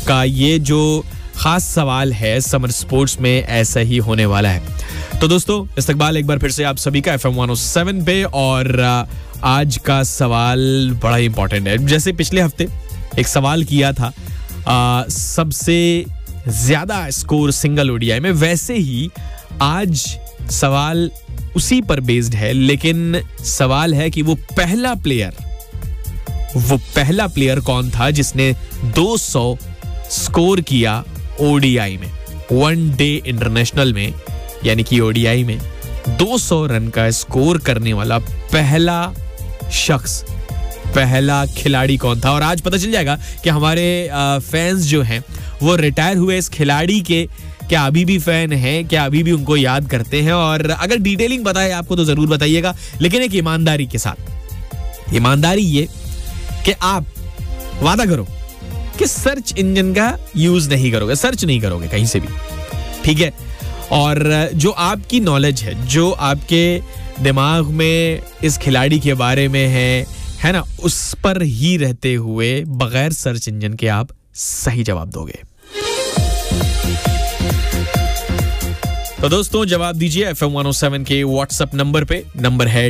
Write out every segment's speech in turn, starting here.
का ये जो खास सवाल है समर स्पोर्ट्स में ऐसा ही होने वाला है। तो दोस्तों, इस्तकबाल एक बार फिर से आप सभी का FM 107 पे। और आज का सवाल बड़ा ही इंपॉर्टेंट है। जैसे पिछले हफ्ते एक सवाल किया था सबसे ज्यादा स्कोर सिंगल ओडीआई में, वैसे ही आज सवाल उसी पर बेस्ड है, लेकिन सवाल है कि वो पहला प्लेयर कौन था जिसने 200 स्कोर किया ओडीआई में, वनडे इंटरनेशनल में, यानी कि ओडीआई में 200 रन का स्कोर करने वाला पहला शख्स, पहला खिलाड़ी कौन था। और आज पता चल जाएगा कि हमारे फैंस जो हैं वो रिटायर हुए इस खिलाड़ी के क्या अभी भी फैन हैं, क्या अभी भी उनको याद करते हैं। और अगर डिटेलिंग पता है आपको तो जरूर बताइएगा, लेकिन एक ईमानदारी के साथ। ईमानदारी ये कि आप वादा करो कि सर्च इंजन का यूज नहीं करोगे, सर्च नहीं करोगे कहीं से भी, ठीक है। और जो आपकी नॉलेज है, जो आपके दिमाग में इस खिलाड़ी के बारे में है ना, उस पर ही रहते हुए बगैर सर्च इंजन के आप सही जवाब दोगे। तो दोस्तों, जवाब दीजिए FM 107 के व्हाट्सएप नंबर पे। नंबर है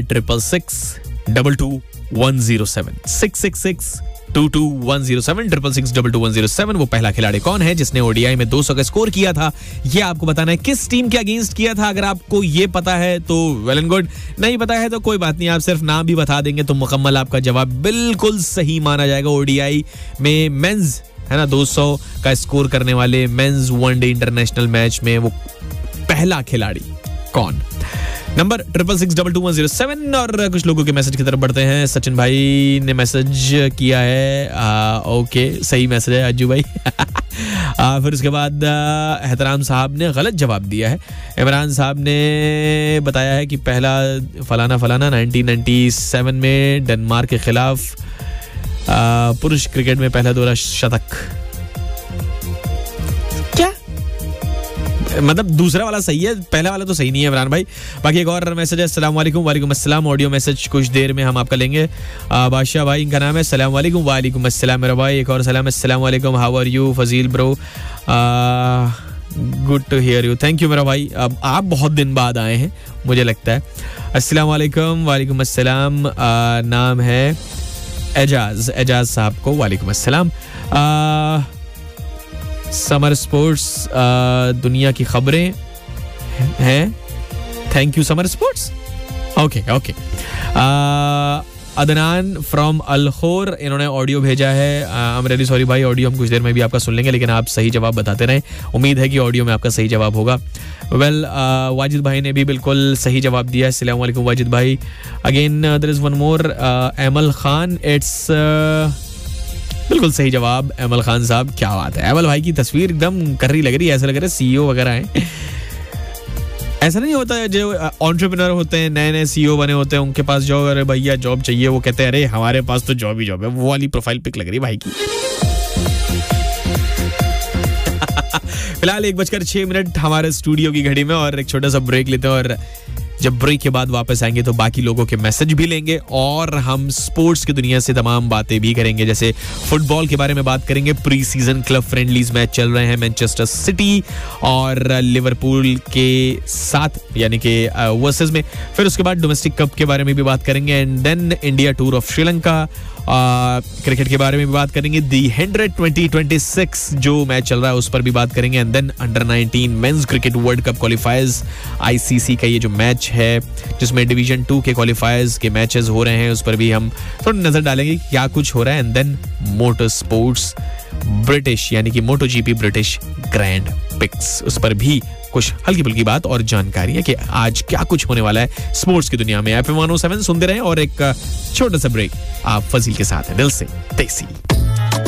666-22-107 666-22-107 666-22-107। वो पहला खिलाड़ी कौन है जिसने ओडीआई में 200 का स्कोर किया था, ये आपको बताना है। किस टीम के अगेंस्ट किया था? अगर आपको ये पता है तो वेल एंड गुड, नहीं पता है तो कोई बात नहीं, आप सिर्फ नाम भी बता देंगे तो मुकम्मल आपका जवाब बिल्कुल सही माना जाएगा। ओडीआई में मेंस है ना 200 का स्कोर करने वाले मेंस वनडे इंटरनेशनल मैच में वो पहला खिलाड़ी कौन? नंबर 666-22-107। और कुछ लोगों के मैसेज की तरफ बढ़ते हैं। सचिन भाई ने मैसेज किया है, ओके सही मैसेज है अज्जू भाई। फिर उसके बाद एहतराम साहब ने गलत जवाब दिया है। इमरान साहब ने बताया है कि पहला फलाना 1997 में डेनमार्क के खिलाफ पुरुष क्रिकेट में पहला दौरा शतक। क्या मतलब दूसरा वाला सही है, पहला वाला तो सही नहीं है इमरान भाई। बाकी एक और मैसेज है, अस्सलाम वालेकुम। वालेकुम अस्सलाम। ऑडियो मैसेज कुछ देर में हम आपका लेंगे। बादशाह भाई इनका नाम है। अस्सलाम वालेकुम। वालेकुम अस्सलाम मेरा भाई। एक और सलाम, अस्सलाम वालेकुम, how are you Fazil bro, good to here you. Thank you मेरा भाई, अब आप बहुत दिन बाद आए हैं मुझे लगता है। अस्सलाम वालेकुम। वालेकुम अस्सलाम। नाम है एजाज साहब को वालेकुम अस्सलाम। समर स्पोर्ट्स दुनिया की खबरें हैं। Thank you summer sports. Okay Adnan from अलखोर, इन्होंने ऑडियो भेजा है। आई एम रियली सॉरी भाई, ऑडियो हम कुछ देर में भी आपका सुन लेंगे, लेकिन आप सही जवाब बताते रहें। उम्मीद है कि ऑडियो में आपका सही जवाब होगा। वेल वाजिद भाई ने भी बिल्कुल सही जवाब दिया है। अस्सलाम वालेकुम वाजिद भाई। Again there is one more, Emil Khan, it's बिल्कुल सही जवाब एमल खान साहब। क्या बात है, एमल भाई की तस्वीर एकदम कर्री लग रही है, ऐसा लग रहा है सीईओ वगैरह हैं। ऐसा नहीं होता है जो एंटरप्रेन्योर होते हैं, नए नए सीईओ बने होते हैं, उनके पास जाओ, अरे भैया जॉब चाहिए, वो कहते हैं अरे हमारे पास तो जॉब ही जॉब है। वो वाली प्रोफाइल पिक लग रही है भाई की। फिलहाल 1:06 हमारे स्टूडियो की घड़ी में, और एक छोटा सा ब्रेक लेते हैं, और जब ब्रेक के बाद वापस आएंगे तो बाकी लोगों के मैसेज भी लेंगे और हम स्पोर्ट्स की दुनिया से तमाम बातें भी करेंगे। जैसे फुटबॉल के बारे में बात करेंगे, pre season club friendlies match चल रहे हैं मैनचेस्टर सिटी और लिवरपूल के साथ, यानी कि वर्सेस में। फिर उसके बाद डोमेस्टिक कप के बारे में भी बात करेंगे, and then India tour of Sri Lanka. Cricket के बारे में भी बात करेंगे, दी 100 2026 जो मैच चल रहा है उस पर भी बात करेंगे, and then under 19 men's cricket world cup क्वालिफायर्स ICC का ये जो मैच है जिसमें डिवीजन 2 के क्वालिफायर्स के मैचेस हो रहे हैं, उस पर भी हम थोड़ी नजर डालेंगे क्या कुछ हो रहा है। And then motor sports British, यानी कि मोटो जीपी ब्रिटिश ग्रैंड पिक्स, उस पर भी कुछ हल्की फुल्की बात और जानकारी है कि आज क्या कुछ होने वाला है स्पोर्ट्स की दुनिया में। FM 107 सुनते रहे, और एक छोटा सा ब्रेक आप फजील के साथ है दिल से देसी।